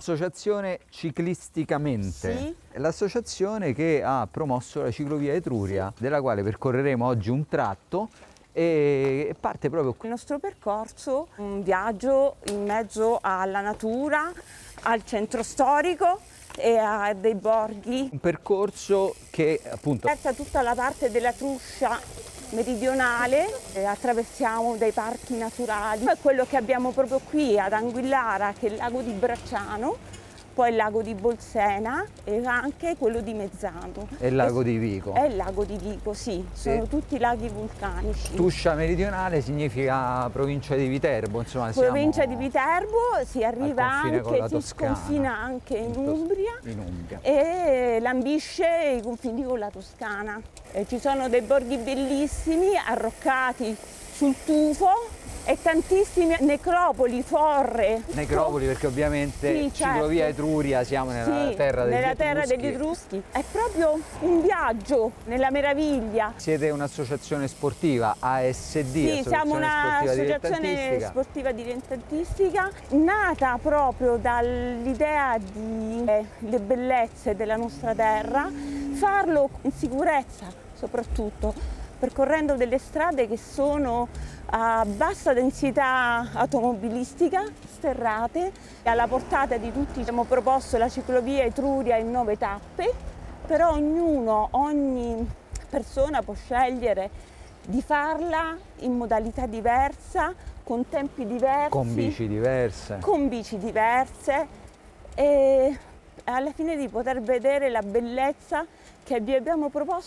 Associazione Ciclisticamente. Sì. È l'associazione che ha promosso la ciclovia Etruria, della quale percorreremo oggi un tratto e parte proprio qui. Il nostro percorso, un viaggio in mezzo alla natura, al centro storico e a dei borghi. Un percorso che appunto Versa tutta la parte della Truscia meridionale, attraversiamo dei parchi naturali. Quello che abbiamo proprio qui ad Anguillara, che è il lago di Bracciano, poi il lago di Bolsena e anche quello di Mezzano. è il lago di Vico. È il lago di Vico, sì, sono tutti laghi vulcanici. Truscia meridionale significa provincia di Viterbo, insomma Provincia siamo di Viterbo, si arriva confine con la anche, si Toscana. sconfina anche in Umbria in Umbria. e lambisce i confini con la Toscana. Ci sono dei borghi bellissimi arroccati sul tufo e tantissime necropoli, forre. Necropoli, perché ovviamente Sì, ciclovia certo. Etruria, siamo nella Sì, terra degli Etruschi. È proprio un viaggio nella meraviglia. Siete un'associazione sportiva, ASD, Sì, siamo un'associazione dilettantistica. sportiva dilettantistica nata proprio dall'idea di le bellezze della nostra terra, farlo in sicurezza soprattutto, percorrendo delle strade che sono a bassa densità automobilistica, sterrate, alla portata di tutti. Abbiamo proposto la ciclovia Etruria in 9 tappe, però ogni persona può scegliere di farla in modalità diversa, con tempi diversi, Con bici diverse. E alla fine di poter vedere la bellezza che vi abbiamo proposto